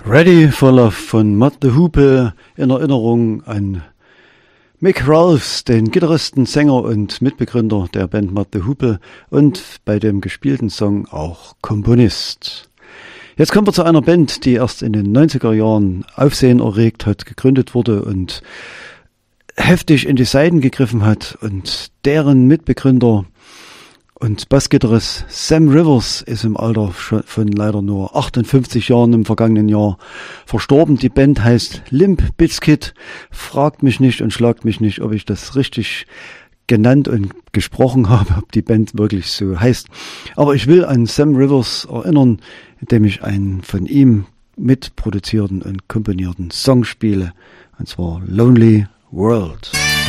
Ready for Love von Mott the Hoople in Erinnerung an Mick Ralphs, den Gitarristen, Sänger und Mitbegründer der Band Mott the Hoople und bei dem gespielten Song auch Komponist. Jetzt kommen wir zu einer Band, die erst in den 90er Jahren Aufsehen erregt hat, gegründet wurde und heftig in die Saiten gegriffen hat, und deren Mitbegründer und Bassgitarrist Sam Rivers ist im Alter von leider nur 58 Jahren im vergangenen Jahr verstorben. Die Band heißt Limp Bizkit. Fragt mich nicht und schlagt mich nicht, ob ich das richtig genannt und gesprochen habe, ob die Band wirklich so heißt. Aber ich will an Sam Rivers erinnern, indem ich einen von ihm mitproduzierten und komponierten Song spiele, und zwar Lonely World.